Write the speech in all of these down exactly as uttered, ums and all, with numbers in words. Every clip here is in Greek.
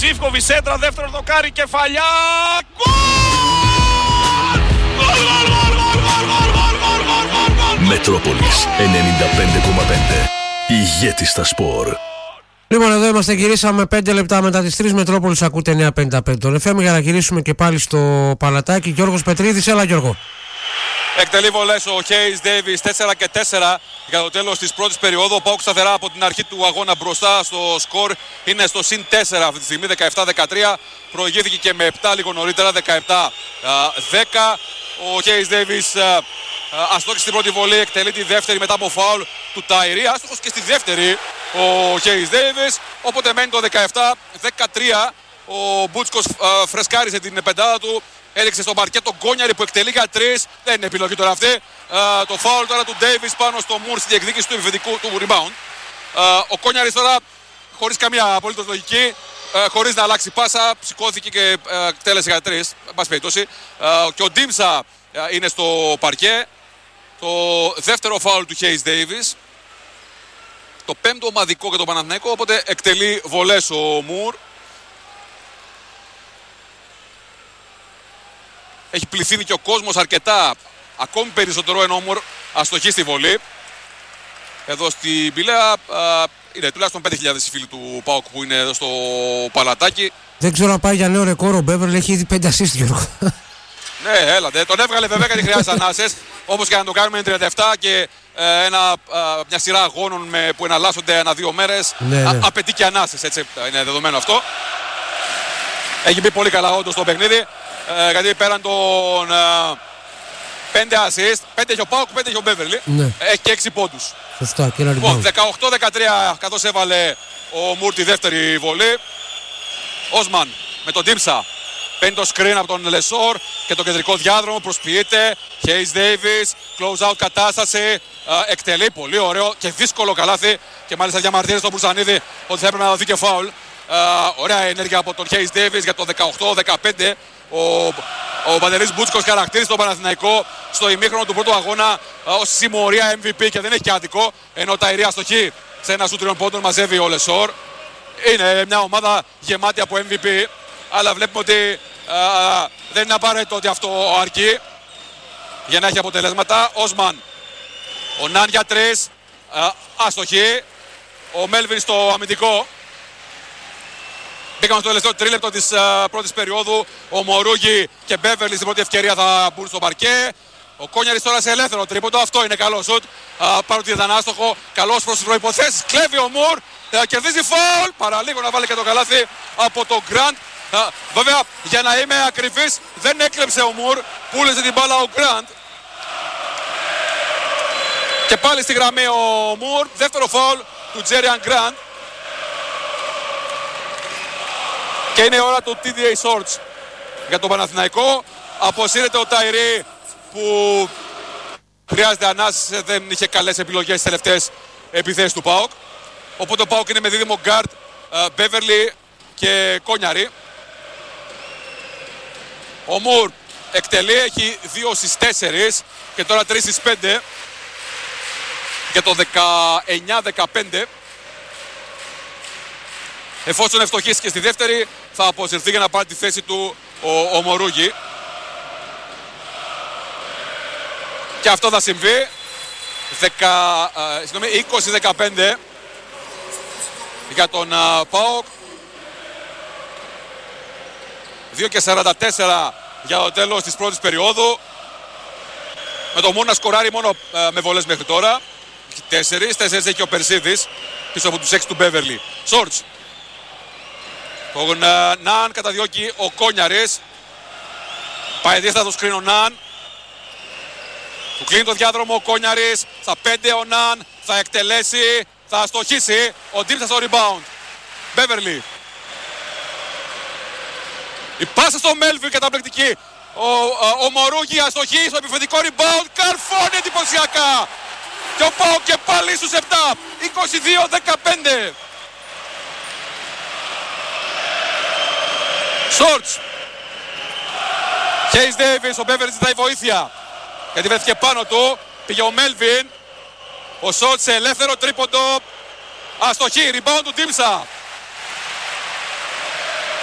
Ζίβκοβι σέντρα, δεύτερο δοκάρι, κεφαλιά. Μετρόπολης ενενήντα πέντε κόμμα πέντε. Ηγέτης στα σπορ. Λοιπόν, εδώ είμαστε, γυρίσαμε πέντε λεπτά μετά τις τρεις. Μετρόπολης, ακούτε εννιακόσια πενήντα πέντε τον εφ εμ, για να γυρίσουμε και πάλι στο Παλατάκι. Γιώργος Πετρίδης, έλα Γιώργο. Εκτελεί βολές ο Χέις Ντέιβις, τέσσερα και τέσσερα για το τέλος της πρώτης περίοδου. Ο ΠΑΟΚ σταθερά από την αρχή του αγώνα μπροστά στο σκορ, είναι στο συν τέσσερα αυτή τη στιγμή, δεκαεπτά δεκατρία. Προηγήθηκε και με επτά λίγο νωρίτερα, δεκαεπτά δέκα. Ο Χέις Ντέιβις αστόχησε στην πρώτη βολή, εκτελεί τη δεύτερη μετά από φάουλ του Ταϊρή. Άστοχος και στη δεύτερη ο Χέις Ντέιβις, οπότε μένει το δεκαεπτά δεκατρία. Ο Μπούτσκος φρεσκάρισε την πεντάδα του. Έριξε στο παρκέ τον Κόνιαρη που εκτελεί για τρεις. Δεν είναι επιλογή τώρα αυτή. Uh, το φάουλ τώρα του Ντέιβις πάνω στο Μουρ στη διεκδίκηση του επιθετικού του rebound. Uh, ο Κόνιαρης τώρα χωρίς καμία απολύτως λογική, uh, χωρίς να αλλάξει πάσα, σηκώθηκε και uh, εκτέλεσε για τρεις. Εν πάση περιπτώσει. Uh, και ο Ντίμσα uh, είναι στο παρκέ. Το δεύτερο φάουλ του Χέις Ντέιβις. Το πέμπτο ομαδικό για τον Παναθηναϊκό. Οπότε εκτελεί βολές ο Μουρ. Έχει πληθύνει και ο κόσμος αρκετά, ακόμη περισσότερο, ενώ ο Μουρ αστοχεί στη βολή. Εδώ στην Πηλαία είναι τουλάχιστον πέντε χιλιάδες οι φίλοι του ΠΑΟΚ που είναι εδώ στο Παλατάκι. Δεν ξέρω αν πάει για νέο ρεκόρ, ο Μπέβερλ έχει ήδη πέντε assist, Γιώργο. Ναι, έλατε, τον έβγαλε βέβαια γιατί χρειάζεται ανάσες. Όπως και να το κάνουμε είναι τριάντα επτά και ε, ένα, ε, μια σειρά αγώνων με, που εναλλάσσονται ανά δύο μέρες. Ναι, ναι. Α, απαιτεί και ανάσες, έτσι είναι δεδομένο αυτό. Έχει μπει πολύ καλά όντως το παιχνίδι. Ε, γιατί πέραν των ε, πέντε assist, πέντε έχει ο ΠΑΟΚ, πέντε έχει ο Μπέβερλι. Ναι. Έχει και έξι πόντους. Σωστά, και ένα Λοιπόν, rebound. δεκαοκτώ δεκατρία καθώς έβαλε ο Μουρ τη δεύτερη βολή. Όσμαν με τον Ντίμσα παίρνει το screen από τον Λεσόρ και το κεντρικό διάδρομο, προσποιείται. Χέις Ντέιβις, close out κατάσταση, ε, εκτελεί πολύ ωραίο και δύσκολο καλάθι. Και μάλιστα διαμαρτύρεται στον Μπουρσανίδη ότι θα έπρεπε να δοθεί και φάουλ. Ε, ωραία ενέργεια από τον Χέις Ντέιβις για το δεκαοκτώ δεκαπέντε. Ο, ο Παντελής Μπούτσκος χαρακτήρισε τον Παναθηναϊκό στο ημίχρονο του πρώτου αγώνα ως συμμορία εμ βι πι και δεν έχει και άδικο. Ενώ τα Ιρία αστοχή σε ένα σου τριών πόντων μαζεύει ο Λεσόρ. Είναι μια ομάδα γεμάτη από εμ βι πι, αλλά βλέπουμε ότι α, δεν είναι απαραίτητο ότι αυτό αρκεί για να έχει αποτελέσματα. Όσμαν, ο Ναν για τρεις, αστοχή. Ο Μέλβιν στο αμυντικό. Μπήκαμε στο τελευταίο τρίλεπτο της uh, πρώτης περίοδου. Ο Μορούγι και Μπέβερλι στην πρώτη ευκαιρία θα μπουν στο παρκέ. Ο Κόνιαρης τώρα σε ελεύθερο τρίποντο. Αυτό είναι καλό σουτ. Uh, παρότι ήταν άστοχο. Καλός προς τις προϋποθέσεις. Κλέβει ο Μουρ. Uh, κερδίζει φάουλ. Παραλίγο να βάλει και το καλάθι από τον Γκραντ. Uh, βέβαια, για να είμαι ακριβής, δεν έκλεψε ο Μουρ. Πούλησε την μπάλα ο Γκραντ. Και πάλι στη γραμμή ο Μουρ. Δεύτερο φάουλ του Τζέριαν Γκραντ. Και είναι η ώρα του τι ντι έι Shorts για τον Παναθηναϊκό. Αποσύρεται ο Ταϊρή που χρειάζεται ανάσηση, δεν είχε καλές επιλογές στις τελευταίες επιθέσεις του ΠΑΟΚ. Οπότε ο ΠΑΟΚ είναι με δίδυμο γκάρτ, Μπέβερλι και Κόνιαρη. Ο Μουρ εκτελεί, έχει δύο στις τέσσερις και τώρα τρεις στις πέντε για το δεκαεννιά δεκαπέντε. Εφόσον ευστοχίσει και στη δεύτερη, θα αποσυρθεί για να πάρει τη θέση του ο, ο Μορούγι. Και αυτό θα συμβεί. είκοσι δεκαπέντε για τον uh, ΠΑΟΚ. δύο και σαράντα τέσσερα για το τέλος της πρώτης περίοδου. Με το Μουρ να σκοράρει μόνο uh, με βολές μέχρι τώρα. Τέσσερις, τέσσερις έχει ο Περσίδης πίσω από τους έξι του Μπέβερλι. Shorts. Τον uh, Ναν καταδιώκει ο Κόνιαρης. Πάει δίθετα το screen ο Ναν. Του κλείνει το διάδρομο ο Κόνιαρης. Στα πέντε ο Ναν θα εκτελέσει. Θα αστοχίσει. Ο Ντίμσα στο rebound. Μπέβερλι. Η πάσα στο Μέλβιν καταπληκτική. Ο, ο, ο Μορούγι αστοχεί στο επιθετικό rebound. Καρφώνει εντυπωσιακά. Και ο Πάο και πάλι στους επτά. είκοσι δύο δεκαπέντε. Shorts. Χέις Ντέιβις, ο Μπέβερλι ζητάει βοήθεια. Γιατί βρέθηκε πάνω του. Πήγε ο Μέλβιν. Ο Shorts σε ελεύθερο τρίποντο. Αστοχή, rebound του Ντίμσα.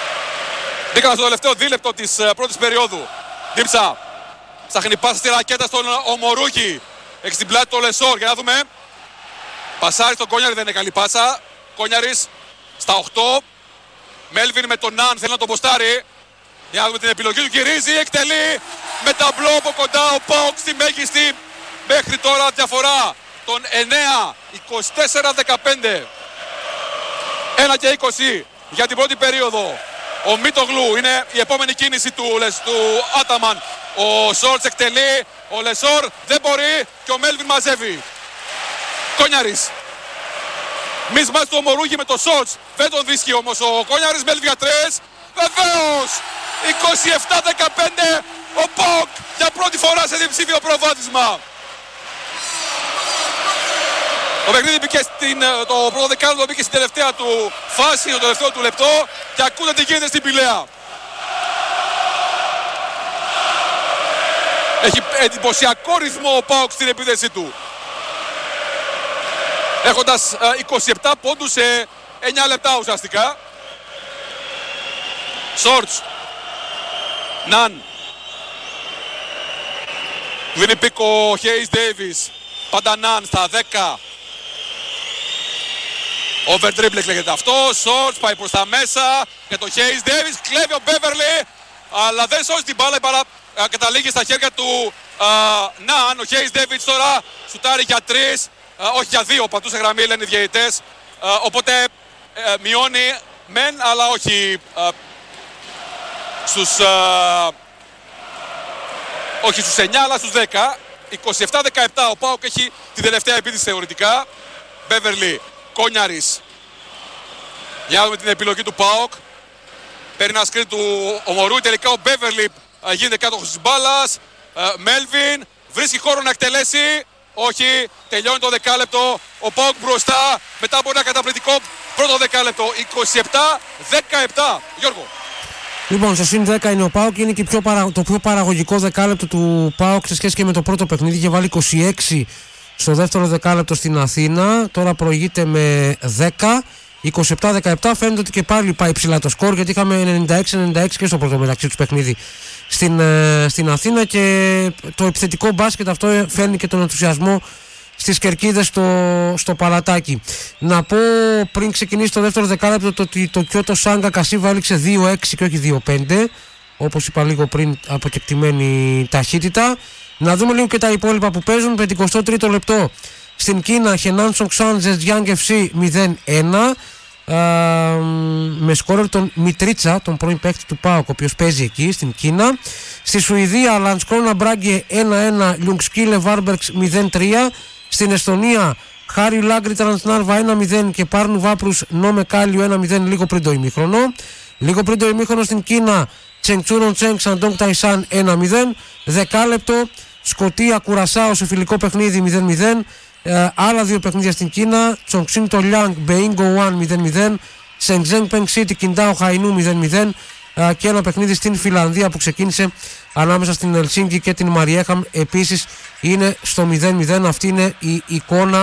Μπήκαμε στο τελευταίο δίλεπτο της πρώτης περίοδου. Δίψα. Ψάχνει πάσα στη ρακέτα στον Ομορούκη. Έχει στην πλάτη το Λεσόρ. Για να δούμε. Πασάρι στον Κόνιαρη, δεν είναι καλή πάσα. Κόνιαρης στα οκτώ. Μέλβιν με τον Ναν θέλει να τον ποστάρει. Για να δούμε την επιλογή του. Γυρίζει, εκτελεί. Με ταμπλό από κοντά ο Πάοκ στη μέγιστη μέχρι τώρα διαφορά των εννέα είκοσι τέσσερα δεκαπέντε. ένα και είκοσι για την πρώτη περίοδο. Ο Μίτογλου είναι η επόμενη κίνηση του, του Άταμαν. Ο Σόρτς εκτελεί. Ο Λεσόρ δεν μπορεί και ο Μέλβιν μαζεύει. Κόνιαρης. Μίσμας του Ομορούγη με το Σόρτς. Δεν τον βρίσκει όμως ο Κόνιαρης. Μέλβιν για τρεις. Βεβαίως. είκοσι επτά δεκαπέντε. Ο Πάοκ για πρώτη φορά σε διψήφιο προβάδισμα. Το παιχνίδι μπήκε στην, το πρώτο δεκάλεπτο μπήκε στην τελευταία του φάση, το τελευταίο του λεπτό και ακούτε τι γίνεται στην Πηλαία. Έχει εντυπωσιακό ρυθμό ο Πάοκ στην επίθεση του. Έχοντας είκοσι επτά πόντους σε εννιά λεπτά ουσιαστικά. Σόρτς. Ναν. Δίνει πίκο ο Χέις Ντέιβις. Πάντα Ναν στα δέκα. Overdribble λέγεται αυτό. Σόρτς πάει προς τα μέσα. Για το Χέις Ντέιβις. Κλέβει ο Μπέβερλι. Αλλά δεν σώζει την μπάλα. Παρα... καταλήγει στα χέρια του α, Ναν. Ο Χέις Ντέιβις τώρα σουτάρει για τρεις. Α, όχι για δύο. Παντού σε γραμμή λένε οι διαιτητές. Α, οπότε α, μειώνει μεν αλλά όχι α, στους... Α, όχι στους εννιά αλλά στους δέκα. είκοσι επτά δεκαεπτά. Ο Πάοκ έχει την τελευταία επίθεση θεωρητικά. Μπέβερλι. Κόνιαρης. Για να δούμε την επιλογή του Πάοκ. Παίρνει ένα σκριν του Ομορούη. Τελικά ο Μπέβερλι γίνεται κάτοχος της μπάλας. Μέλβιν βρίσκει χώρο να εκτελέσει. Όχι. Τελειώνει το δεκάλεπτο. Ο Πάοκ μπροστά. Μετά από ένα καταπληκτικό πρώτο δεκάλεπτο. είκοσι επτά δεκαεπτά. Γιώργο. Λοιπόν, στο συν δέκα είναι ο Πάοκ και είναι και πιο παρα... το πιο παραγωγικό δεκάλεπτο του Πάοκ σε σχέση και με το πρώτο παιχνίδι. Είχε βάλει είκοσι έξι στο δεύτερο δεκάλεπτο στην Αθήνα. Τώρα προηγείται με δέκα. είκοσι επτά δεκαεπτά. Φαίνεται ότι και πάλι πάει ψηλά το σκορ γιατί είχαμε ενενήντα έξι ενενήντα έξι και στο πρώτο μεταξύ του παιχνίδι στην, ε, στην Αθήνα. Και το επιθετικό μπάσκετ αυτό φέρνει και τον ενθουσιασμό στις κερκίδες στο, στο Παλατάκι. Να πω πριν ξεκινήσει το δεύτερο δεκάλεπτο το ότι το Κιώτο Σάγκα Κασίβα έληξε δύο έξι και όχι δύο πέντε. Όπως είπα λίγο πριν, αποκεκτημένη ταχύτητα. Να δούμε λίγο και τα υπόλοιπα που παίζουν. πενηκοστό τρίτο λεπτό στην Κίνα. Χενάν Σογκσάν Ζεζιάνγκ εφ σι μηδέν ένα. Α, με σκόρερ τον Μιτρίτσα, τον πρώην παίκτη του ΠΑΟΚ, ο οποίος παίζει εκεί στην Κίνα. Στη Σουηδία Λανσκρόνα Μπράγκε ένα ένα. Λιουγκσκίλε Βάρμπερξ μηδέν τρία. Στην Εστονία Χάριου Λάγκρι Τρανσνάρβα ένα μηδέν και Πάρνου Βάπρους Νόμε Κάλιου ένα μηδέν λίγο πριν το ημίχρονο. Λίγο πριν το ημίχρονο στην Κίνα Τσενγκτσούρον Τσενγκ Σαντόγκ Ταϊσάν ένα μηδέν. Δεκάλεπτο Σκωτία Κουρασάο σε φιλικό παιχνίδι μηδέν μηδέν. Ε, άλλα δύο παιχνίδια στην Κίνα. Τσονξίν το Λιάνγκ Μπεϊγκο ένα μηδέν μηδέν. Σεντζέν Πενγκ Σίτι Κιντάο Χαϊνού μηδέν μηδέν. Ε, και ένα παιχνίδι στην Φιλανδία που ξεκίνησε ανάμεσα στην Ελσίνκη και την Μαριέχαμ επίσης είναι στο μηδέν μηδέν. Αυτή είναι η εικόνα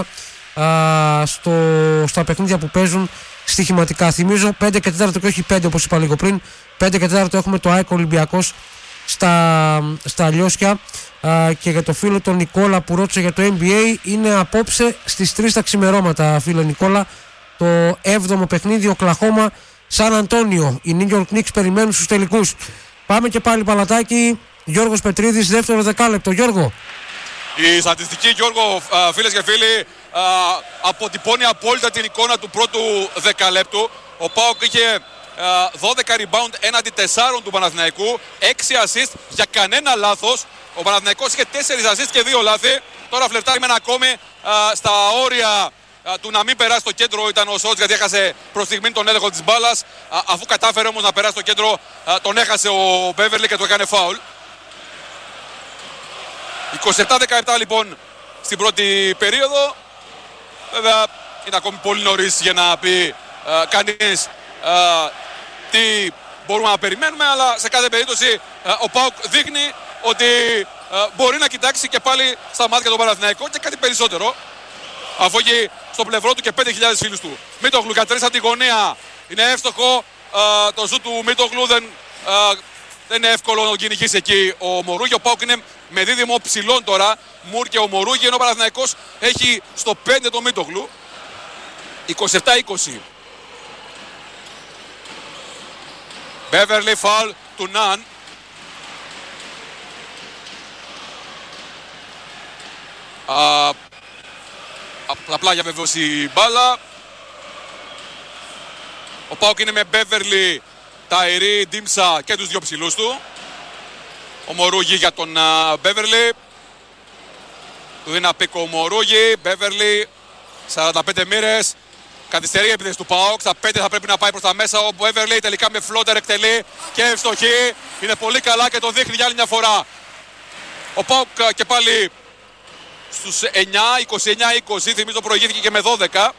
α, στο, στα παιχνίδια που παίζουν στοιχηματικά. Θυμίζω πέντε και τέσσερα και όχι πέντε όπως είπα λίγο πριν. πέντε και τέσσερα έχουμε το ΑΕΚ Ολυμπιακός στα, στα Λιώσια. Α, και για το φίλο τον Νικόλα που ρώτησε για το N B A, είναι απόψε στις τρεις τα ξημερώματα, φίλε Νικόλα, το έβδομο παιχνίδι Οκλαχώμα Σαν Αντώνιο. Οι New York Knicks περιμένουν στους τελικούς. Πάμε και πάλι Παλατάκι. Γιώργος Πετρίδης, δεύτερο δεκάλεπτο. Γιώργο. Η στατιστική, Γιώργο, φίλες και φίλοι, αποτυπώνει απόλυτα την εικόνα του πρώτου δεκαλέπτου. Ο ΠΑΟΚ είχε δώδεκα rebound έναντι τεσσάρων του Παναθηναϊκού, έξι assist για κανένα λάθος. Ο Παναθηναϊκός είχε τέσσερα assist και δύο λάθη. Τώρα φλερτάρει με ένα ακόμη στα όρια του να μην περάσει το κέντρο ήταν ο Σότς, γιατί έχασε προς στιγμή τον έλεγχο της μπάλας. Αφού κατάφερε όμως να περάσει το κέντρο, τον έχασε ο Μπέβερλι και το έκανε φάουλ. είκοσι επτά δεκαεπτά λοιπόν στην πρώτη περίοδο. Βέβαια είναι ακόμη πολύ νωρίς για να πει α, κανείς α, τι μπορούμε να περιμένουμε, αλλά σε κάθε περίπτωση α, ο ΠΑΟΚ δείχνει ότι α, μπορεί να κοιτάξει και πάλι στα μάτια του Παναθηναϊκού και κάτι περισσότερο, αφού έχει στο πλευρό του και πέντε χιλιάδες φίλους του. Μίτογλου για τρεις από τη γωνία, είναι εύστοχο, α, το ζου του Μίτογλου δεν α, δεν είναι εύκολο να τον κυνηγήσει εκεί ο Μορούγι. Ο ΠΑΟΚ είναι με δίδυμο ψηλών τώρα, Μουρ και ο Μορούγι, ενώ ο Παναθηναϊκός έχει στο πέντε το Μίτογλου. είκοσι επτά είκοσι. Μπέβερλι, φάουλ του Ναν. Α, απλά για βεβαίως η μπάλα. Ο ΠΑΟΚ είναι με Μπέβερλι, Ταϊρή, Ντίμσα και τους δύο ψηλούς του. Ο Μορούγι για τον Μπέβερλι. Του δίνει ένα πίκο ο Μορούγι. Μπέβερλι, σαράντα πέντε μοίρες. Καθυστερεί η επίθεση του ΠΑΟΚ. Στα πέντε θα πρέπει να πάει προς τα μέσα. Ο Μπέβερλι τελικά με φλότερ εκτελεί και ευστοχή. Είναι πολύ καλά και το δείχνει για άλλη μια φορά. Ο ΠΑΟΚ και πάλι στους εννιά, είκοσι εννιά είκοσι. Θυμίζω προηγήθηκε και με δώδεκα.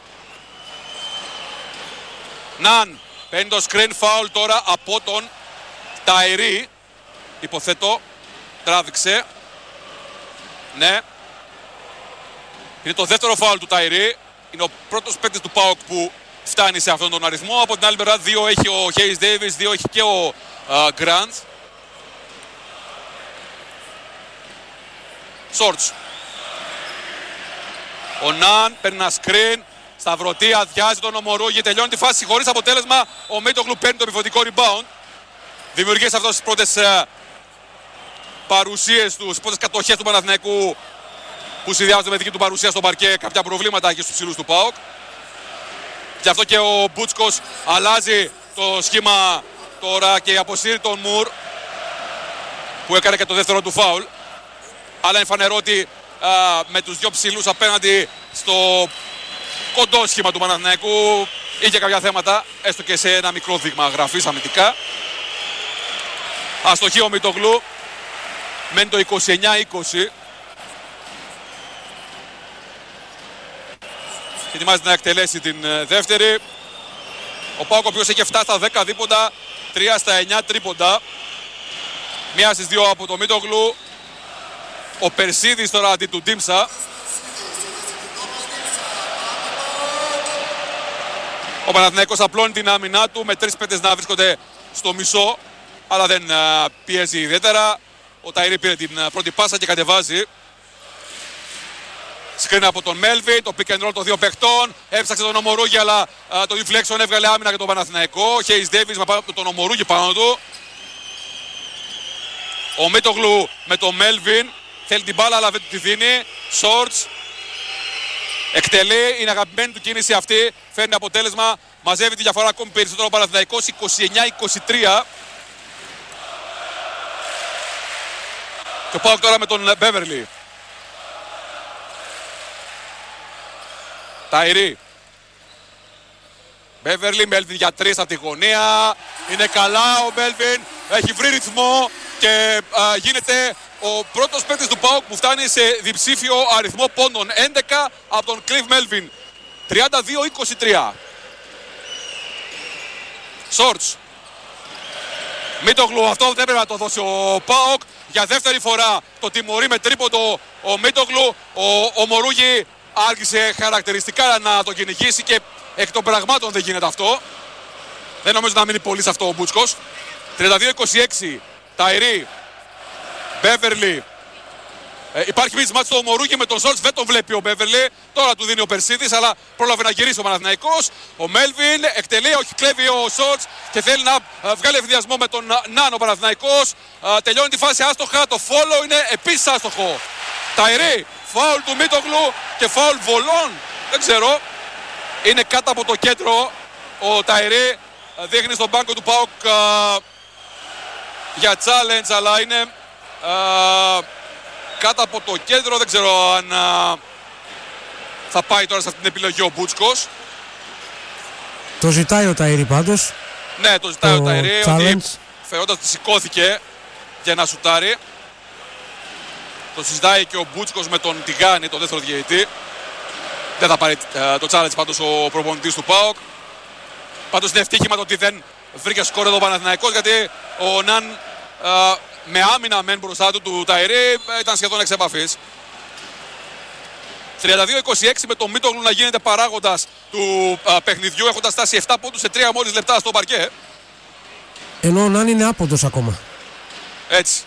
Ναν παίρνει το screen foul τώρα από τον Ταϊρή. Υποθέτω τράβηξε. Ναι. Είναι το δεύτερο foul του Ταϊρή. Είναι ο πρώτος παίκτης του ΠΑΟΚ που φτάνει σε αυτόν τον αριθμό. Από την άλλη μεριά δύο έχει ο Hayes Davis, δύο έχει και ο Grant. Σόρτς. Ο Ναν παίρνει ένα screen. Σταυρωτή, αδειάζει τον Ομορούγι, τελειώνει τη φάση χωρίς αποτέλεσμα. Ο Μίτογλου παίρνει το επιβοτικό rebound. Δημιουργεί σε αυτές τις πρώτες uh, παρουσίες του, στις πρώτες κατοχές του Παναθηναϊκού που συνδυάζονται με δική του παρουσία στο παρκέ κάποια προβλήματα και στους ψηλούς του ΠΑΟΚ. Γι' αυτό και ο Μπούτσκος αλλάζει το σχήμα τώρα και αποσύρει τον Μουρ που έκανε και το δεύτερο του φάουλ. Αλλά είναι φανερό ότι uh, με τους δύο ψηλούς απέναντι στο κοντό σχήμα του Παναθηναϊκού είχε κάποια θέματα, έστω και σε ένα μικρό δείγμα γραφής αμυντικά. Αστοχή ο Μίτογλου, μένει το είκοσι εννιά είκοσι. Ετοιμάζεται να εκτελέσει την δεύτερη. Ο ΠΑΟΚ, ο οποίος έχει επτά στα δέκα δίποντα, τρία στα εννιά τρίποντα. Μία στις δύο από το Μίτογλου. Ο Περσίδης τώρα αντί του Ντίμσα. Ο Παναθηναϊκός απλώνει την άμυνά του με τρεις παίκτες να βρίσκονται στο μισό, αλλά δεν uh, πιέζει ιδιαίτερα. Ο Ταϊρή πήρε την uh, πρώτη πάσα και κατεβάζει. Σκριν από τον Μέλβιν, το pick and roll των δύο παιχτών. Έψαξε τον Ομορούγι, αλλά uh, το deflection έβγαλε άμυνα για τον Παναθηναϊκό. Hayes Davis με τον Ομορούγι πάνω του. Ο Μίτογλου με τον Μέλβιν. Θέλει την μπάλα, αλλά δεν του τη δίνει. Shorts. Εκτελεί, είναι αγαπημένη του κίνηση αυτή. Φέρνει αποτέλεσμα, μαζεύει τη διαφορά ακόμη περισσότερο ο Παναθηναϊκός. είκοσι εννιά είκοσι τρία. Και ο ΠΑΟΚ τώρα με τον Μπέβερλι. Ταϊρή. Μπέβερλι, Μέλβιν για τρεις από τη γωνία. Είναι καλά ο Μέλβιν, έχει βρει ρυθμό και α, γίνεται ο πρώτος παίκτης του ΠΑΟΚ που φτάνει σε διψήφιο αριθμό πόντων. έντεκα από τον Κλιβ Μέλβιν. τριάντα δύο είκοσι τρία. Σόρτς. Μίτογλου, αυτό δεν έπρεπε να το δώσει ο ΠΑΟΚ. Για δεύτερη φορά το τιμωρεί με τρίποντο ο Μίτογλου. Ο, ο Μορούγι άρχισε χαρακτηριστικά να το κυνηγήσει και εκ των πραγμάτων δεν γίνεται αυτό. Δεν νομίζω να μείνει πολύ σε αυτό ο Μπούτσκος. τριάντα δύο είκοσι έξι. Ταϊρή. Μπέβερλι. Ε, υπάρχει μίσμα στο Μορούγι με τον Σόλτς, δεν τον βλέπει ο Μπέβερλι. Τώρα του δίνει ο Περσίδης, αλλά πρόλαβε να γυρίσει ο Παναθηναϊκός. Ο Μέλβιν εκτελεί, όχι κλέβει ο Σόλτς και θέλει να ε, βγάλει ευθυνδιασμό με τον Νάνο Παναθηναϊκός. Ε, τελειώνει τη φάση άστοχα, το follow είναι επίσης άστοχο. Ταϊρή, φάουλ του Μίτογλου και φάουλ βολών. Δεν ξέρω. Είναι κάτω από το κέντρο ο Ταϊρή. Ε, δείχνει στον πάγκο του ΠΑΟΚ ε, για challenge, αλλά είναι ε, κάτω από το κέντρο. Δεν ξέρω αν ε, θα πάει τώρα σε αυτή την επιλογή ο Μπούτσκος. Το ζητάει ο Ταϊρή πάντως. Ναι, το ζητάει το ο Ταϊρή, challenge. ότι φερόντας ότι σηκώθηκε για να σουτάρει. Το συζητάει και ο Μπούτσκος με τον Τιγάνη, τον δεύτερο διαιτητή. Δεν θα πάρει ε, το challenge πάντως ο προπονητής του ΠΑΟΚ. Πάντως είναι ευτύχημα το ότι δεν βρήκε σκορ εδώ ο Παναθηναϊκός, γιατί ο Ναν ε, με άμυνα μεν μπροστά του του Ταϊρή ήταν σχεδόν εξ επαφής. τριάντα δύο είκοσι έξι με τον Μίτογλου να γίνεται παράγοντας του α, παιχνιδιού, έχοντας φτάσει επτά πόντους σε τρία μόλις λεπτά στο παρκέ. Ενώ ο Ναν είναι άποντος ακόμα. Έτσι.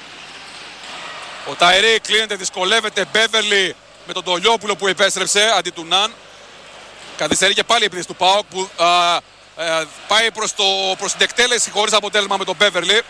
Ο Ταϊρή κλείνεται, δυσκολεύεται. Μπέβερλι με τον Τολιόπουλο που επέστρεψε αντί του Ναν. Καθυστερεί και πάλι η επίθεση του ΠΑΟΚ που α, α, πάει προς, το, προς την εκτέλεση χωρίς αποτέλεσμα με τον Μπέβερλι.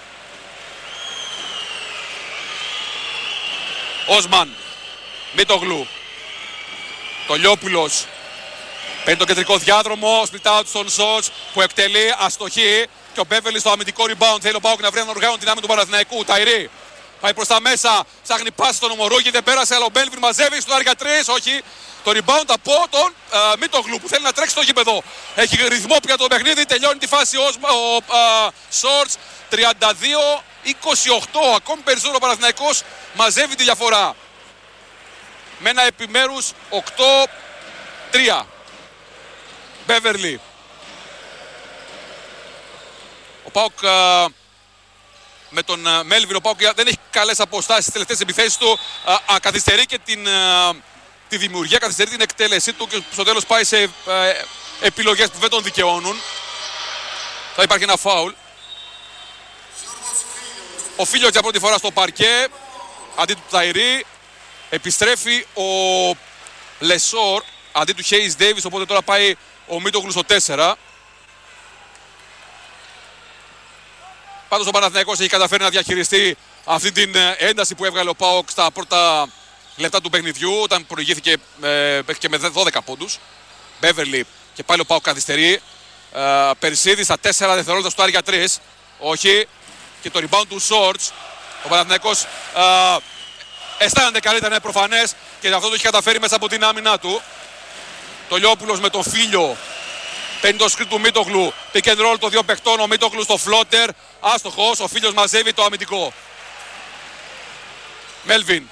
Όσμαν, Μίτογλου, Τολιόπουλος. Παίρνει τον κεντρικό διάδρομο, split out στον Σότς που εκτελεί, αστοχή. Και ο Μπέβερλι στο αμυντικό rebound. Θέλει ο ΠΑΟΚ να βρει έναν οργάνο την άμυνα του Παναθηναϊκού. Ταϊρή πάει προς τα μέσα, ψάχνει πάση στον Ομορούγη, δεν πέρασε, αλλά ο Μπέλβιν μαζεύει στον Άρια τρία, όχι. Το rebound από τον uh, Μίτογλου που θέλει να τρέξει στο γήπεδο. Έχει ρυθμό πια το παιχνίδι, τελειώνει τη φάση ο, ο uh, Σόρτς. τριάντα δύο είκοσι οκτώ, ακόμη περισσότερο ο Παναθηναϊκός μαζεύει τη διαφορά. Με ένα επιμέρους οκτώ τρία. Μπέβερλι. Ο ΠΑΟΚ uh, με τον uh, Μέλβιν, ο ΠΑΟΚ δεν έχει καλές αποστάσεις στις τελευταίες επιθέσεις του. Uh, uh, καθυστερεί και την... Uh, τη δημιουργία, καθυστερεί την εκτέλεσή του και στο τέλος πάει σε ε, επιλογές που δεν τον δικαιώνουν. Θα υπάρχει ένα φάουλ. Ο Φίλιος για πρώτη φορά στο παρκέ αντί του Ταϊρή. Επιστρέφει ο Λεσόρ αντί του Χέις Ντέιβις, οπότε τώρα πάει ο Μίτογλου στο τέσσερα. Πάντως ο Παναθηναϊκός έχει καταφέρει να διαχειριστεί αυτή την ένταση που έβγαλε ο ΠΑΟΚ στα πρώτα λεπτά του παιχνιδιού, όταν προηγήθηκε ε, και με δώδεκα πόντους. Μπέβερλι και πάλι ο ΠΑΟΚ καθυστερεί. Ε, Περσίδη στα τέσσερα δευτερόλεπτα στο Άρια τρία. Όχι. Και το rebound του Σόρτς. Ο Παναθηναϊκός ε, αισθάνεται καλύτερα, είναι προφανές, και αυτό το έχει καταφέρει μέσα από την άμυνά του. Το Λιόπουλος με τον Φίλιο. Παίρνει το σκριν του Μίτογλου. Pick and roll των δύο παιχτών. Ο Μίτογλου στο φλότερ. Άστοχος. Ο Φίλιος μαζεύει το αμυντικό. Μέλβιν.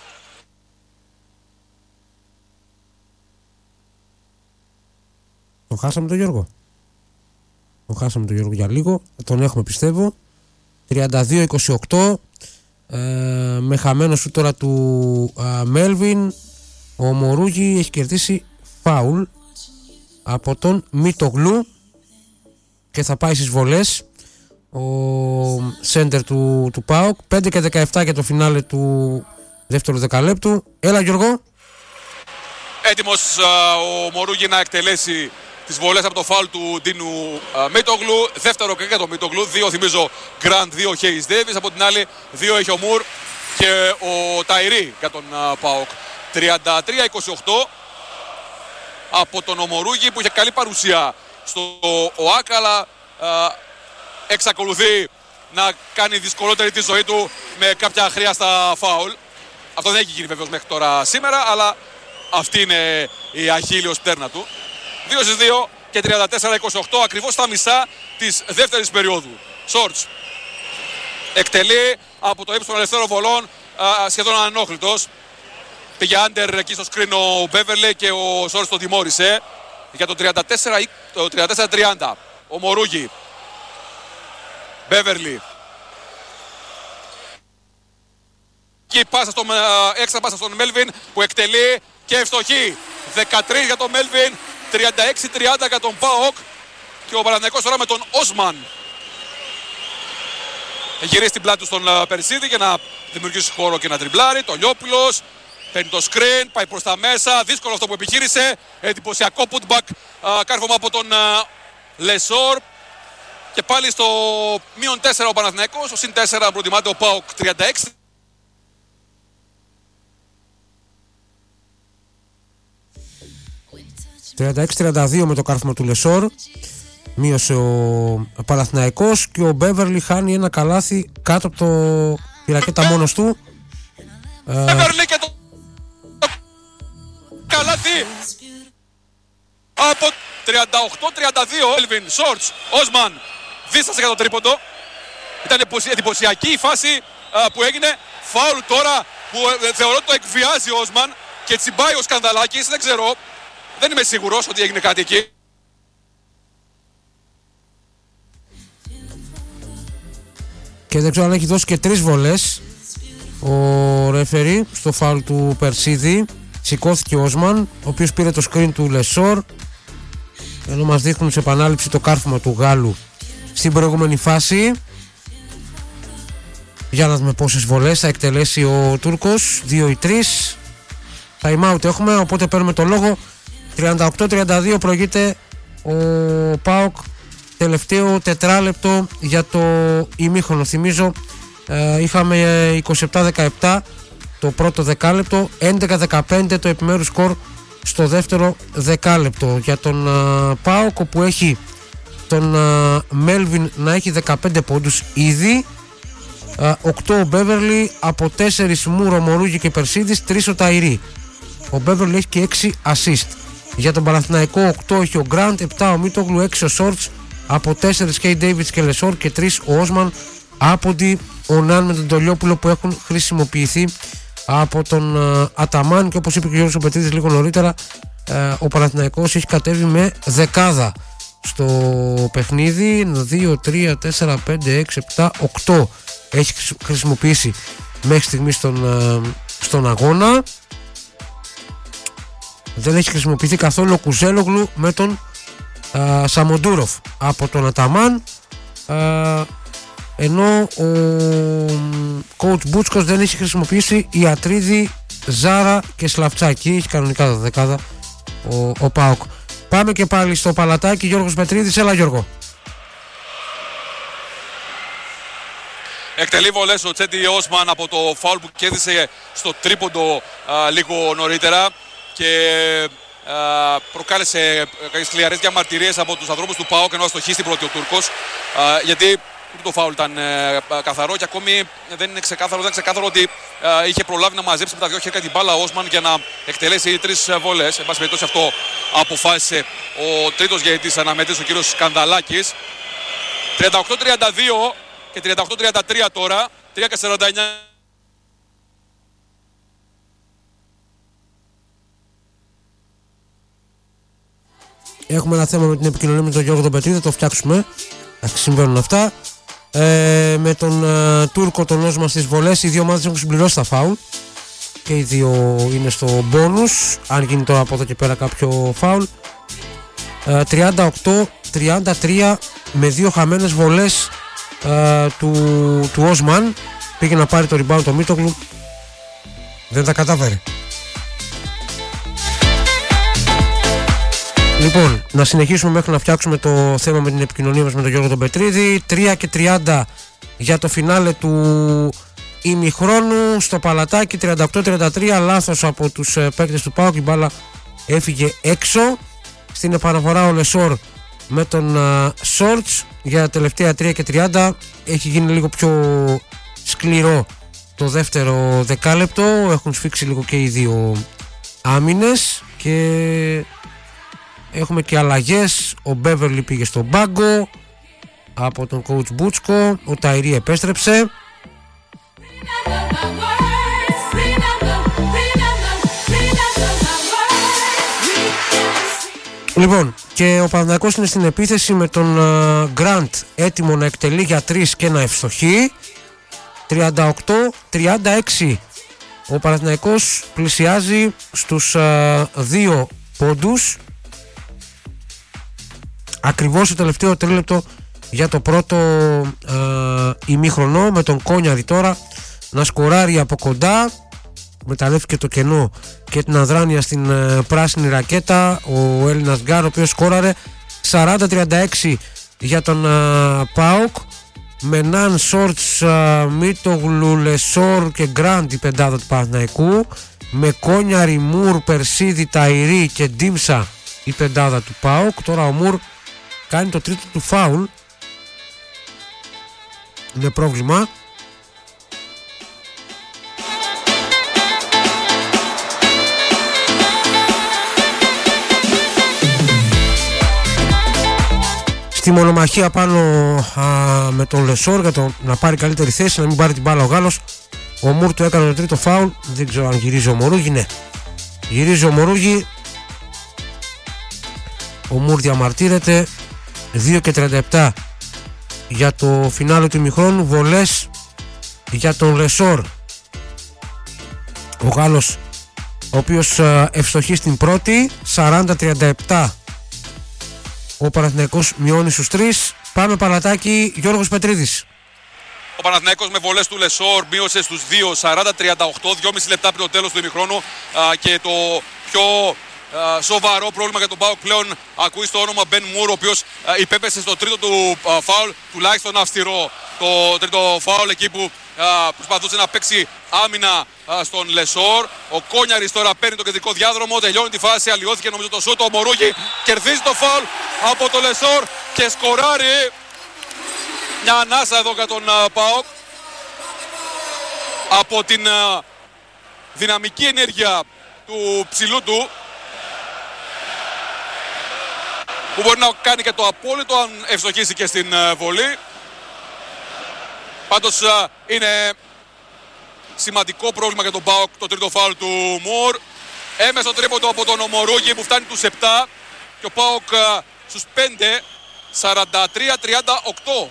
Τον χάσαμε τον Γιώργο. Τον χάσαμε τον Γιώργο για λίγο. Τον έχουμε, πιστεύω. τριάντα δύο είκοσι οκτώ. Ε, με χαμένο σου τώρα του ε, Μέλβιν. Ο Μορούγι έχει κερδίσει φάουλ από τον Μίτογλου και θα πάει στις βολές ο σέντερ του, του ΠΑΟΚ. Πέντε και δεκαεπτά για το φινάλε του δεύτερου δεκαλέπτου. Έλα Γιώργο. Έτοιμος α, ο Μορούγι να εκτελέσει τις βολές από το φάουλ του Ντίνου α, Μίτογλου. Δεύτερο και για το Μίτογλου. Δύο θυμίζω Γκραντ, δύο Χέις Ντέιβις. Από την άλλη δύο έχει ο Μουρ και ο Ταϊρή για τον α, ΠΑΟΚ. τριάντα τρία είκοσι οκτώ από τον Ομορούγι που είχε καλή παρουσία στο ΟΑΚ, αλλά α, εξακολουθεί να κάνει δυσκολότερη τη ζωή του με κάποια αχρίαστα φάουλ. Αυτό δεν έχει γίνει βεβαίως μέχρι τώρα σήμερα, αλλά αυτή είναι η αχίλιος πτέρνα του. δύο στις δύο και τριάντα τέσσερα είκοσι οκτώ, ακριβώς στα μισά της δεύτερης περίοδου. Σόρτς εκτελεί από το ύψος των ελευθέρων βολών, α, σχεδόν ανενόχλητος. Πήγε άντερ εκεί στο σκριν ο Μπέβερλε και ο Σόρτς τον τιμώρησε για το τριάντα τέσσερα τριάντα. Ο Μορούγι. Μπέβερλι. Και πάσα στο, έξτρα πάσα στον Μέλβιν που εκτελεί και ευστοχή. δεκατρία για τον Μέλβιν, τριάντα έξι τριάντα για τον ΠΑΟΚ. Και ο Παναθηναϊκός τώρα με τον Όσμαν. Γυρίσει την πλάτη του στον Περσίδη για να δημιουργήσει χώρο και να τριμπλάρει. Το Λιόπουλος παίρνει το screen, πάει προς τα μέσα. Δύσκολο αυτό που επιχείρησε. Εντυπωσιακό putback κάρφωμα από τον Λεσόρ. Και πάλι στο μείον τέσσερα ο Παναθηναϊκός. Στο συν τέσσερα προτιμάται ο ΠΑΟΚ. τριάντα έξι τριάντα έξι τριάντα δύο με το κάρφωμα του Λεσόρ. Μείωσε ο Παναθηναϊκός και ο Μπέβερλι χάνει ένα καλάθι κάτω από το τη ρακέτα μόνος του. Μπέβερλι και το καλάθι από τριάντα οκτώ τριάντα δύο. Έλβιν, Σόρτς, Όσμαν δίστασε για το τρίποντο. Ήταν εντυπωσιακή η φάση α, που έγινε. Φάουλ τώρα που ε, θεωρώ το εκβιάζει ο Όσμαν και τσιμπάει ο Σκανδαλάκης. Δεν ξέρω, δεν είμαι σίγουρος ότι έγινε κάτι εκεί. Και δεν ξέρω αν έχει δώσει και τρεις βολές ο ρεφερί στο φάουλ του Περσίδη. Σηκώθηκε ο Όσμαν, ο οποίος πήρε το screen του Λεσόρ, ενώ μας δείχνουν σε επανάληψη το κάρφωμα του Γάλλου στην προηγούμενη φάση. Για να δούμε πόσες βολές θα εκτελέσει ο Τούρκος, δύο ή τρεις. Time out έχουμε, οπότε παίρνουμε το λόγο. τριάντα οκτώ τριάντα δύο προηγείται ο ΠΑΟΚ, τελευταίο τετράλεπτο για το ημίχρονο. Θυμίζω ε, είχαμε είκοσι επτά δεκαεπτά το πρώτο δεκάλεπτο, έντεκα δεκαπέντε το επιμέρους σκορ στο δεύτερο δεκάλεπτο για τον ε, ΠΑΟΚ, όπου έχει τον ε, Μέλβιν να έχει δεκαπέντε πόντους ήδη, ε, οκτώ ο Μπέβερλι, από τέσσερα Μούρο, Μορούγι και Περσίδης, τρία ο Ταϊρή. Ο Μπέβερλι έχει και έξι assist. Για τον Παναθηναϊκό οκτώ έχει ο Γκραντ, επτά ο Μίτογλου, έξι ο Σόρτς, από τέσσερα Κέι Ντέιβιτς και Λεσόρ και τρία ο Όσμαν, άποντι ο Νάν με τον Τολιόπουλο που έχουν χρησιμοποιηθεί από τον uh, Αταμάν. Και όπως είπε και ο Γιώργος Πετρίδης λίγο νωρίτερα, uh, ο Παναθηναϊκός έχει κατέβει με δεκάδα στο παιχνίδι. Δύο, τρία, τέσσερα, πέντε, έξι, επτά, οκτώ έχει χρησιμοποιήσει μέχρι στιγμή στον, uh, στον αγώνα. Δεν έχει χρησιμοποιηθεί καθόλου ο Κουζέλογλου με τον uh, Σαμοντούροφ από τον Αταμάν, uh, ενώ ο coach Μπούτσκος δεν έχει χρησιμοποιήσει Ιατρίδη, Ζάρα και Σλαφτσάκη. Έχει κανονικά τα δεκάδα ο, ο ΠΑΟΚ. Πάμε και πάλι στο παλατάκι. Γιώργος Πετρίδης, έλα Γιώργο. Εκτελεί βολές ο Τσέντι Όσμαν από το φάουλ που κέρδισε στο τρίποντο α, λίγο νωρίτερα και α, προκάλεσε σκληρές διαμαρτυρίες από τους ανθρώπους του ΠΑΟΚ, ενώ αστοχεί στην πρώτη ο Τούρκος, α, γιατί το φάουλ ήταν ε, καθαρό και ακόμη δεν είναι ξεκάθαρο, δεν είναι ξεκάθαρο ότι ε, είχε προλάβει να μαζέψει με τα δυο χέρια την μπάλα ο Όσμαν για να εκτελέσει τρεις βολές. Εν πάση περιπτώσει αυτό αποφάσισε ο τρίτος διαιτητής αναμέτρησης, ο κύριος Σκανδαλάκης. τριάντα οκτώ τριάντα δύο και τριάντα οκτώ τριάντα τρία τώρα, τρία και σαράντα εννιά. Έχουμε ένα θέμα με την επικοινωνία με τον Γιώργο τον Πετρίδη, θα το φτιάξουμε. Συμβαίνουν αυτά. Ε, με τον ε, Τούρκο, τον Όσμαν στις βολές, οι δύο ομάδες έχουν συμπληρώσει τα φάουλ και οι δύο είναι στο μπόνους, αν γίνει τώρα από εδώ και πέρα κάποιο φάουλ. ε, τριάντα οκτώ τριάντα τρία με δύο χαμένες βολές ε, του, του Όσμαν. Πήγε να πάρει το rebound το Μίτογλου, δεν τα κατάφερε. Λοιπόν, να συνεχίσουμε μέχρι να φτιάξουμε το θέμα με την επικοινωνία μας με τον Γιώργο τον Πετρίδη. τρία και τριάντα για το φινάλε του ημιχρόνου στο παλατάκι. Τριάντα οκτώ τριάντα τρία, λάθος από τους παίκτες του ΠΑΟΚ, η μπάλα έφυγε έξω. Στην επαναφορά ο Λεσόρ με τον Σόρτς για τα τελευταία τρία και τριάντα. Έχει γίνει λίγο πιο σκληρό το δεύτερο δεκάλεπτο. Έχουν σφίξει λίγο και οι δύο άμυνες και έχουμε και αλλαγές. Ο Μπέβερλι πήγε στον πάγκο από τον coach Μπούτσκο. Ο Ταϊρή επέστρεψε. Λοιπόν, και ο Παναθηναϊκός είναι στην επίθεση με τον Γκραντ uh, έτοιμο να εκτελεί για τρεις και να ευστοχεί. Τριάντα οκτώ τριάντα έξι ο Παναθηναϊκός πλησιάζει στους uh, δύο πόντους. Ακριβώς το τελευταίο τρίλεπτο για το πρώτο uh, ημίχρονο, με τον Κόνιαρη τώρα να σκοράρει από κοντά. Μεταλλεύτηκε το κενό και την αδράνεια στην uh, πράσινη ρακέτα ο Έλληνας Γκάρ, ο οποίος σκόραρε. Σαράντα τριάντα έξι για τον uh, ΠΑΟΚ, με Ναν, Σόρτς, uh, Μίτογλου, Λεσόρ και Γκραντ η πεντάδα του Παναθηναϊκού, με Κόνιαρη, Μουρ, Περσίδη, Ταϊρή και Ντίμσα η πεντάδα του ΠΑΟΚ. Τώρα ο Μουρ κάνει το τρίτο του φάουλ, είναι πρόβλημα. Στη μονομαχία πάνω α, με τον Λεσόρ για το να πάρει καλύτερη θέση, να μην πάρει την μπάλα ο Γάλλος. Ο Μουρ του έκανε το τρίτο φάουλ. Δεν ξέρω αν γυρίζει ο Μορούγι. Ναι, γυρίζει ο Μορούγι. Ο Μουρ διαμαρτύρεται. Δύο και τριάντα επτά για το φινάλε του ημιχρόνου. Βολές για τον Λεσόρ, ο Γάλλος, ο οποίος α, ευστοχεί στην πρώτη. Σαράντα τριάντα επτά ο Παναθηναϊκός μειώνει στους τρεις. Πάμε Παλατάκι, Γιώργος Πετρίδης. Ο Παναθηναϊκός με βολές του Λεσόρ μείωσε στους δύο, σαράντα τριάντα οκτώ, δυόμισι λεπτά πριν το τέλος του ημιχρόνου, και το πιο α, σοβαρό πρόβλημα για τον ΠΑΟΚ πλέον ακούει στο όνομα Μπεν Μουρ, ο οποίος α, υπέπεσε στο τρίτο του α, φάουλ, τουλάχιστον αυστηρό το τρίτο φάουλ, εκεί που α, προσπαθούσε να παίξει άμυνα α, στον Λεσόρ. Ο Κόνιαρης τώρα παίρνει το κεντρικό διάδρομο, τελειώνει τη φάση, αλλοιώθηκε νομίζω το σούτ, ο Μορούγι κερδίζει το φάουλ από το Λεσόρ και σκοράρει. Μια ανάσα εδώ για τον uh, ΠΑΟΚ από την uh, δυναμική ενέργεια του ψηλού του, που μπορεί να κάνει και το απόλυτο αν ευστοχίσει και στην uh, βολή. Πάντως uh, είναι σημαντικό πρόβλημα για τον ΠΑΟΚ το τρίτο φάουλ του Μουρ. Έμεσο τρίποντο από τον Ομορούγι που φτάνει τους επτά και ο ΠΑΟΚ uh, στους πέντε, σαράντα τρία τριάντα οκτώ.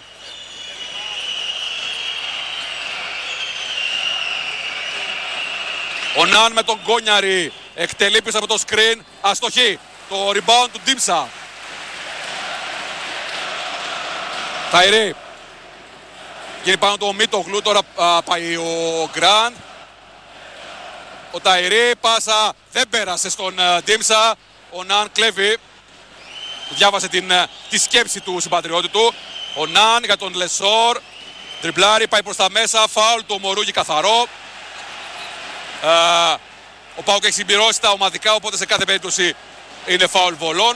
Ο Ναν με τον Κόνιαρη εκτελεί πίσω από το screen, αστοχή, το rebound του Ντίμσα. Ταϊρή. Γίνει πάνω το Μίτογλου, τώρα α, πάει ο Γκραντ. Ο Ταϊρή, πάσα, δεν πέρασε στον Ντίμσα. Ο Ναν κλέβει. Διάβασε την, τη σκέψη του συμπατριώτη του. Ο Ναν για τον Λεσόρ. Τριπλάρι, πάει προς τα μέσα, φάουλ του Μορούγι καθαρό. Uh, ο ΠΑΟΚ έχει συμπληρώσει τα ομαδικά, οπότε σε κάθε περίπτωση είναι φάουλ βολών.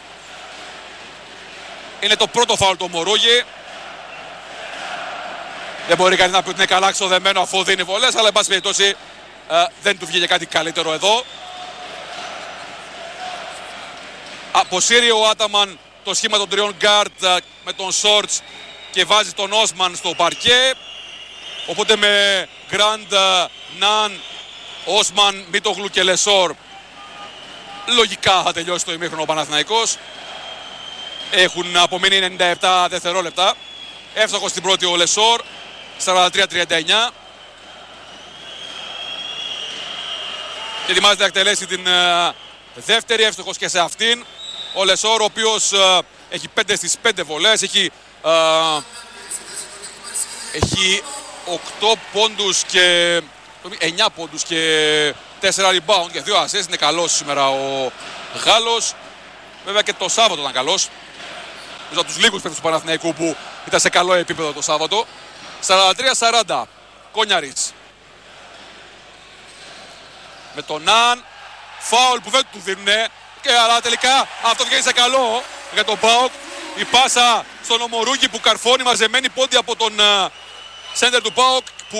Είναι το πρώτο φάουλ του Μορούγι. Δεν μπορεί κανείς να πει ότι είναι καλά ξοδεμένο αφού δίνει βολές, αλλά εν πάση περιπτώσει uh, δεν του βγήκε κάτι καλύτερο εδώ. Αποσύρει ο Άταμαν το σχήμα των τριών γκάρτ uh, με τον Σόρτς και βάζει τον Όσμαν στο παρκέ. Οπότε με Γκραντ, Ναν, Όσμαν, Μίτογλου και Λεσόρ λογικά θα τελειώσει το ημίχρονο ο Παναθηναϊκός. Έχουν απομείνει ενενήντα επτά δευτερόλεπτα. Εύστοχος στην πρώτη ο Λεσόρ, σαράντα τρία τριάντα εννιά. Και ετοιμάζεται να εκτελέσει την uh, δεύτερη, εύστοχος και σε αυτήν. Ο Λεσόρ, ο οποίος uh, έχει πέντε στις πέντε βολές, έχει, uh, έχει οκτώ πόντους και εννιά πόντους και τέσσερα rebound και δύο assist. Είναι καλός σήμερα ο Γάλλος. Βέβαια και το Σάββατο ήταν καλός. Νομίζω από τους λίγους παίκτες του Παναθηναϊκού που ήταν σε καλό επίπεδο το Σάββατο. σαράντα τρία σαράντα. Κόνιαρης. Με τον Ναν. Φάουλ που δεν του δίνουνε. Και αλλά τελικά αυτό βγαίνει σε καλό για τον ΠΑΟΚ. Η πάσα στον Ομορούγι που καρφώνει μαζεμένη πόντι από τον σέντερ του ΠΑΟΚ που...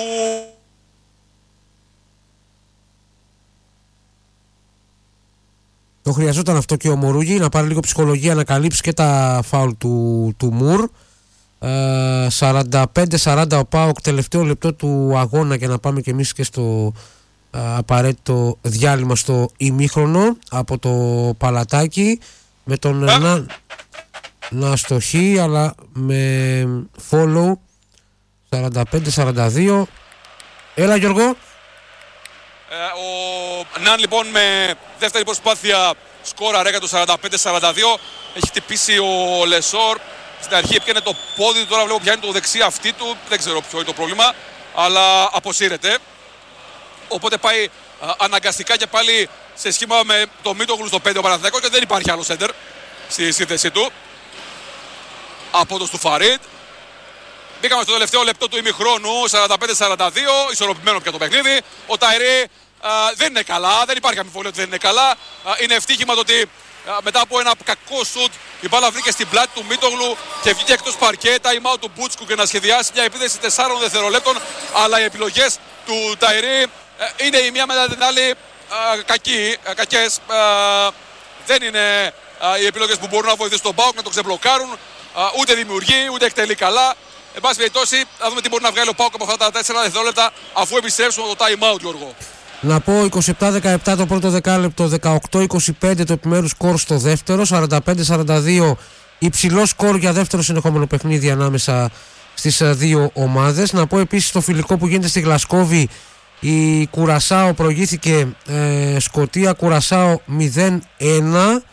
Το χρειαζόταν αυτό και ο Μορούγι, να πάρει λίγο ψυχολογία, να καλύψει και τα φάουλ του, του Μουρ. Ε, σαράντα πέντε σαράντα ο ΠΑΟΚ, τελευταίο λεπτό του αγώνα, και να πάμε και εμείς και στο ε, απαραίτητο διάλειμμα στο ημίχρονο από το Παλατάκι, με τον να, να αστοχεί, αλλά με follow. Σαράντα πέντε σαράντα δύο. Έλα Γιώργο. Ε, ο Ναν λοιπόν με δεύτερη προσπάθεια σκόραρε για το σαράντα πέντε σαράντα δύο. Έχει χτυπήσει ο Λεσόρ. Στην αρχή έπιανε το πόδι του, τώρα βλέπω πιάνει το δεξί αυτί του. Δεν ξέρω ποιο είναι το πρόβλημα, αλλά αποσύρεται. Οπότε πάει α, αναγκαστικά και πάλι σε σχήμα με το Μίτογλου στο πέντε ο Παναθηναϊκός και δεν υπάρχει άλλο σέντερ στη σύνθεσή του από το Στουφαρίτ. Μπήκαμε στο τελευταίο λεπτό του ημιχρόνου, σαράντα πέντε σαράντα δύο, ισορροπημένο πια το παιχνίδι. Ο Ταϊρή α, δεν είναι καλά, δεν υπάρχει αμφιβολία ότι δεν είναι καλά. Α, είναι ευτύχημα το ότι α, μετά από ένα κακό σουτ η μπάλα βρήκε στην πλάτη του Μίτογλου και βγήκε εκτός παρκέ. Time out του Μπούτσκου και να σχεδιάσει μια επίθεση τεσσάρων δευτερολέπτων. Αλλά οι επιλογές του Ταϊρή α, είναι η μία μετά την άλλη α, κακή, α, κακές. Α, δεν είναι α, οι επιλογές που μπορούν να βοηθήσουν τον ΠΑΟΚ να το ξεμπλοκάρουν. Α, ούτε δημιουργεί, ούτε εκτελεί καλά. Εν πάση περιπτώσει, να δούμε τι μπορεί να βγάλει ο ΠΑΟΚ από αυτά τα τέσσερα δευτερόλεπτα αφού επιστρέψουμε το time out, Γιώργο. Να πω είκοσι επτά δεκαεπτά το πρώτο δεκάλεπτο, δεκαοκτώ είκοσι πέντε το επιμέρους σκορ στο δεύτερο, σαράντα πέντε σαράντα δύο υψηλό σκορ για δεύτερο συνεχόμενο παιχνίδι ανάμεσα στις δύο ομάδες. Να πω επίσης το φιλικό που γίνεται στη Γλασκόβη, η Κουρασάο προηγήθηκε ε, Σκωτία Κουρασάο μηδέν ένα.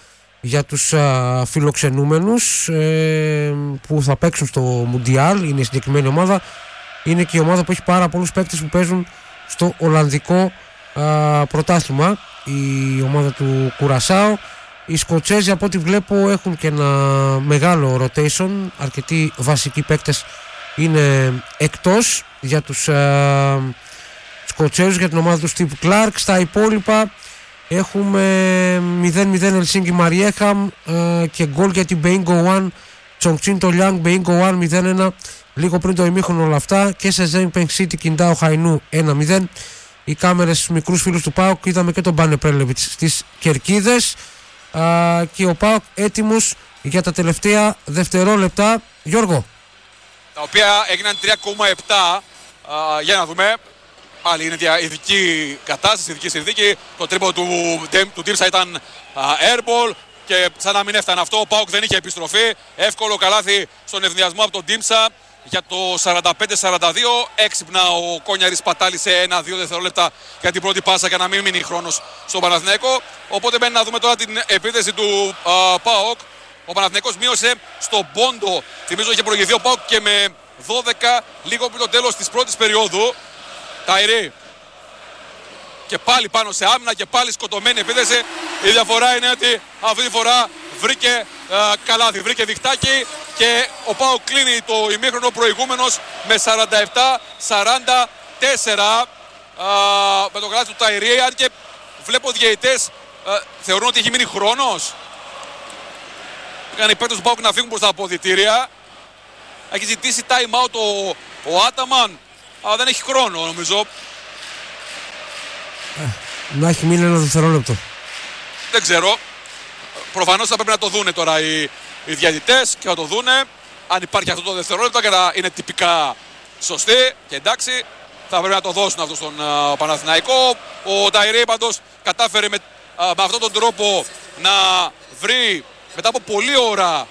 για τους α, φιλοξενούμενους ε, που θα παίξουν στο Μουντιάλ. Είναι η συγκεκριμένη ομάδα. Είναι και η ομάδα που έχει πάρα πολλούς παίκτες που παίζουν στο Ολλανδικό α, πρωτάθλημα, η ομάδα του Κουρασάο. Οι Σκοτσέζοι, από ό,τι βλέπω, έχουν και ένα μεγάλο rotation. Αρκετοί βασικοί παίκτες είναι εκτός για τους α, Σκοτσέζους, για την ομάδα του Steve Clark. Στα υπόλοιπα έχουμε μηδέν μηδέν Ελσίνκι Μαριέχαμ και γκολ για την Μπέιγκο One Τσονγκτσίν το Λιάνγκ. Μπέιγκο One μηδέν ένα λίγο πριν το ημίχρονο όλα αυτά. Και σε Ζέιμπενγκ City Κιντάο Χαϊνού ένα μηδέν. Οι κάμερες στους μικρούς φίλους του ΠΑΟΚ, είδαμε και τον Μπάνε Πρέλεβιτς στις κερκίδες. Α, και ο ΠΑΟΚ έτοιμος για τα τελευταία δευτερόλεπτα. Γιώργο. Τα οποία έγιναν τρία κόμμα επτά. Α, για να δούμε. Πάλι είναι ειδική κατάσταση, ειδική συνθήκη. Το τρίπο του, του Ντίμσα ήταν α, airball και σαν να μην έφτανε αυτό. Ο ΠΑΟΚ δεν είχε επιστροφή. Εύκολο καλάθι στον ευνηδιασμό από τον Ντίμσα για το σαράντα πέντε σαράντα δύο. Έξυπνα ο Κόνιαρης πατάλησε ένα δύο δευτερόλεπτα για την πρώτη πάσα για να μην μείνει χρόνος στον Παναθηναϊκό. Οπότε μένει να δούμε τώρα την επίθεση του α, ΠΑΟΚ. Ο Παναθηναϊκός μείωσε στον πόντο. Θυμίζω είχε προηγηθεί ο ΠΑΟΚ και με δώδεκα λίγο πριν το τέλος της πρώτης περίοδου. Ταϊρή. Και πάλι πάνω σε άμυνα και πάλι σκοτωμένη επίθεση. Η διαφορά είναι ότι αυτή τη φορά βρήκε α, καλάθι, βρήκε διχτάκι και ο ΠΑΟΚ κλείνει το ημίχρονο προηγούμενος με σαράντα επτά σαράντα τέσσερα α, με το καλάθι του Ταϊρή. Αν και βλέπω διαιτητές θεωρούν ότι έχει μείνει χρόνος. Είχαν οι παίκτες του ΠΑΟΚ να φύγουν προς τα αποδυτήρια. Έχει ζητήσει time out ο, ο Άταμαν. Αλλά δεν έχει χρόνο νομίζω. Ε, να έχει μείνει ένα δευτερόλεπτο. Δεν ξέρω. Προφανώς θα πρέπει να το δούνε τώρα οι, οι διαιτητές και να το δούνε. Αν υπάρχει αυτό το δευτερόλεπτο και να είναι τυπικά σωστή και εντάξει, θα πρέπει να το δώσουν αυτό στον uh, Παναθηναϊκό. Ο Ταϊρή πάντως κατάφερε με, uh, με αυτόν τον τρόπο να βρει μετά από πολλή ώρα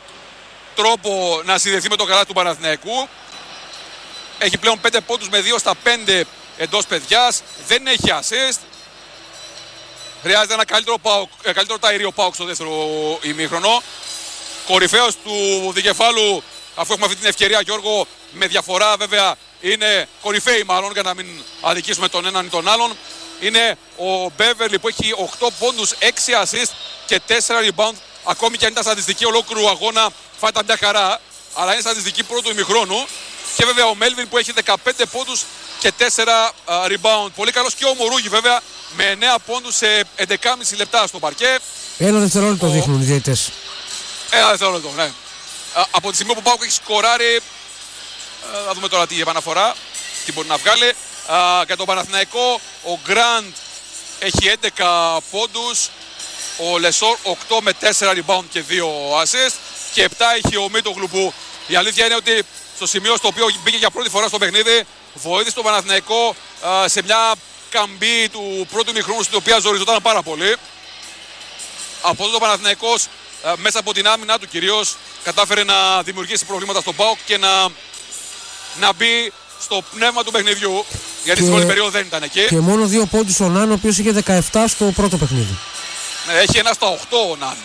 τρόπο να συνδεθεί με το καλάθι του Παναθηναϊκού. Έχει πλέον πέντε πόντους με δύο στα πέντε εντός παιδιάς. Δεν έχει assist. Χρειάζεται ένα καλύτερο, πάοκ, καλύτερο Ταϊρή ο ΠΑΟΚ στο δεύτερο ημίχρονο. Κορυφαίος του δικεφάλου, αφού έχουμε αυτή την ευκαιρία, Γιώργο, με διαφορά βέβαια είναι κορυφαίοι μάλλον, για να μην αδικήσουμε τον έναν ή τον άλλον. Είναι ο Μπέβερλι που έχει οκτώ πόντους, έξι assist και τέσσερα rebound. Ακόμη και αν ήταν στατιστική ολόκληρου αγώνα θα ήταν μια χαρά, αλλά είναι στατιστική πρώτου ημιχρόνου. Και βέβαια ο Μέλβιν που έχει δεκαπέντε πόντους και τέσσερα uh, rebound. Πολύ καλός και ο Μουρούγι βέβαια με εννέα πόντους σε έντεκα κόμμα πέντε λεπτά στο παρκέ. Ένα δευτερόλεπτο ο... δείχνουν οι διαιτητές. Ένα δευτερόλεπτο, ναι. Uh, από τη στιγμή που πάω και έχει σκοράρει, uh, θα δούμε τώρα τι επαναφορά, τι μπορεί να βγάλει. Uh, για τον Παναθηναϊκό ο Γκραντ έχει έντεκα πόντους, ο Λεσόρ οκτώ με τέσσερα rebound και δύο assist και επτά έχει ο Μίτογλου που η αλήθεια είναι ότι στο σημείο στο οποίο μπήκε για πρώτη φορά στο παιχνίδι βοήθησε τον Παναθηναϊκό α, σε μια καμπή του πρώτου ημιχρόνου στην οποία ζοριζόταν πάρα πολύ. Από τότε ο Παναθηναϊκός α, μέσα από την άμυνα του κυρίως κατάφερε να δημιουργήσει προβλήματα στον ΠΑΟΚ και να, να μπει στο πνεύμα του παιχνιδιού, γιατί στην πρώτη περίοδο δεν ήταν εκεί. Και μόνο δύο πόντους ο Νάν, ο οποίος είχε δεκαεπτά στο πρώτο παιχνίδι. Ναι, έχει ένα στα οκτώ ο Νάν.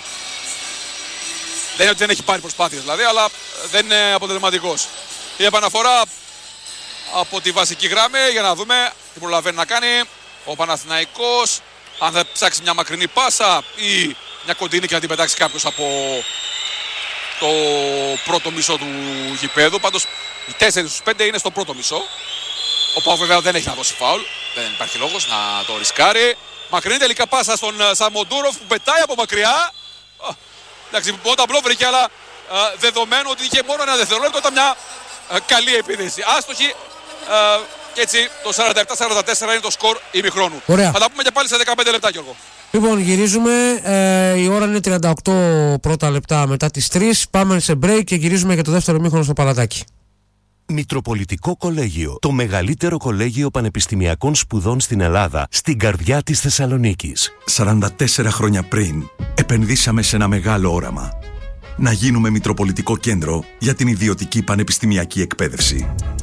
Δεν είναι ότι δεν έχει πάρει προσπάθειες δηλαδή, αλλά δεν είναι αποτελεσματικός. Η επαναφορά από τη βασική γραμμή για να δούμε τι προλαβαίνει να κάνει ο Παναθηναϊκός. Αν θα ψάξει μια μακρινή πάσα ή μια κοντινή και να την πετάξει κάποιος από το πρώτο μισό του γηπέδου. Πάντως οι τέσσερις στους πέντε είναι στο πρώτο μισό. Ο ΠΑΟΚ βέβαια δεν έχει να δώσει φάουλ. Δεν υπάρχει λόγος να το ρισκάρει. Μακρινή τελικά πάσα στον Σαμοντούροφ που πετάει από μακριά. Εντάξει, ο Ταμπλό βρήκε, αλλά α, δεδομένου ότι είχε μόνο ένα δευτερόλεπτο, ήταν μια α, καλή επίθεση. Άστοχη α, και έτσι το σαράντα επτά σαράντα τέσσερα είναι το σκορ ημιχρόνου. Ωραία. Θα τα πούμε και πάλι σε δεκαπέντε λεπτά, Γιώργο. Λοιπόν, γυρίζουμε. Ε, η ώρα είναι τριάντα οκτώ πρώτα λεπτά μετά τις τρεις. Πάμε σε break και γυρίζουμε για το δεύτερο ημίχρονο στο Παλατάκι. Μητροπολιτικό Κολέγιο, το μεγαλύτερο κολέγιο πανεπιστημιακών σπουδών στην Ελλάδα, στην καρδιά της Θεσσαλονίκης. σαράντα τέσσερα χρόνια πριν, επενδύσαμε σε ένα μεγάλο όραμα. Να γίνουμε Μητροπολιτικό Κέντρο για την ιδιωτική πανεπιστημιακή εκπαίδευση.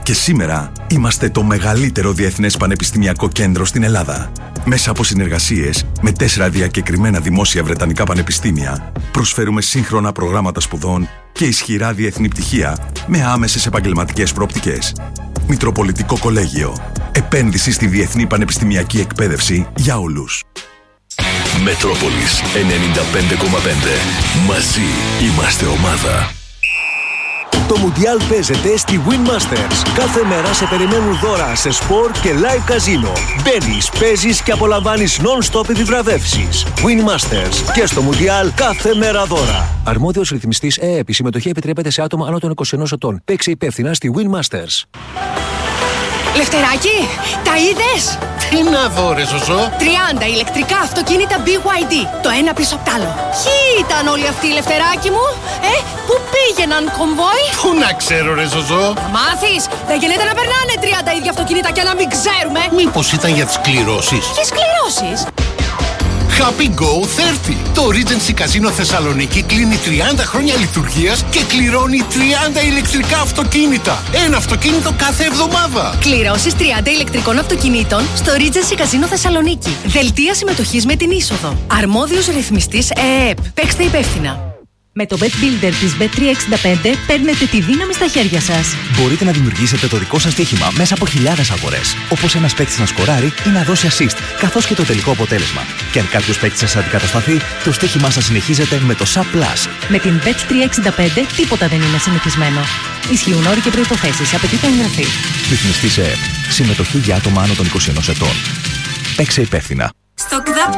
Και σήμερα είμαστε το μεγαλύτερο διεθνές πανεπιστημιακό κέντρο στην Ελλάδα. Μέσα από συνεργασίες με τέσσερα διακεκριμένα δημόσια βρετανικά πανεπιστήμια, προσφέρουμε σύγχρονα προγράμματα σπουδών και ισχυρά διεθνή πτυχία με άμεσες επαγγελματικές προοπτικές. Μητροπολιτικό Κολέγιο. Επένδυση στη διεθνή πανεπιστημιακή εκπαίδευση για όλους. Μετρόπολης ενενήντα πέντε κόμμα πέντε. Μαζί είμαστε ομάδα. Το Μουντιάλ παίζεται στη Win Masters. Κάθε μέρα σε περιμένουν δώρα σε σπορ και live καζίνο. Μπαίνεις, παίζεις και απολαμβάνεις non-stop επιβραβεύσεις. Win Masters. Και στο Μουντιάλ κάθε μέρα δώρα. Αρμόδιος ρυθμιστής ΕΕΠ. Η συμμετοχή επιτρέπεται σε άτομα άνω των είκοσι ενός ετών. Παίξε υπεύθυνα στη Win Masters. Λευτεράκι, τα είδες? Τι να δω ρε Ζωζό? τριάντα ηλεκτρικά αυτοκίνητα μπι γουάι ντι. Το ένα πίσω απ' τ' άλλο. Ποιοι ήταν όλοι αυτοί, Λευτεράκι μου? Ε, πού πήγαιναν κομβόι? Πού να ξέρω ρε Ζωζό? Θα μάθεις. Δεν γίνεται να περνάνε τριάντα ίδια αυτοκίνητα και να μην ξέρουμε. Μήπως ήταν για τις κληρώσεις? Ποιες κληρώσεις? Happy Go τριάντα. Το Regency Casino Θεσσαλονίκη κλείνει τριάντα χρόνια λειτουργίας και κληρώνει τριάντα ηλεκτρικά αυτοκίνητα. Ένα αυτοκίνητο κάθε εβδομάδα. Κληρώσεις τριάντα ηλεκτρικών αυτοκινήτων στο Regency Casino Θεσσαλονίκη. Δελτία συμμετοχής με την είσοδο. Αρμόδιος ρυθμιστής ΕΕΠ. Παίξτε υπεύθυνα. Με το Bet Builder της μπετ τριακόσια εξήντα πέντε παίρνετε τη δύναμη στα χέρια σας. Μπορείτε να δημιουργήσετε το δικό σας στοίχημα μέσα από χιλιάδες αγορές. Όπως ένας παίκτης να σκοράρει ή να δώσει assist, καθώς και το τελικό αποτέλεσμα. Και αν κάποιος παίκτης σας αντικατασταθεί, το στοίχημά σας συνεχίζεται με το Sub Plus. Με την μπετ τριακόσια εξήντα πέντε τίποτα δεν είναι συνηθισμένο. Ισχύουν όροι και προϋποθέσεις. Απαιτείται εγγραφή. Ρυθμιστής ΕΕΠ. Συμμετοχή για άτομα άνω των είκοσι ενός ετών. Παίξε υπεύθυνα. Στο ΚΔΑΠ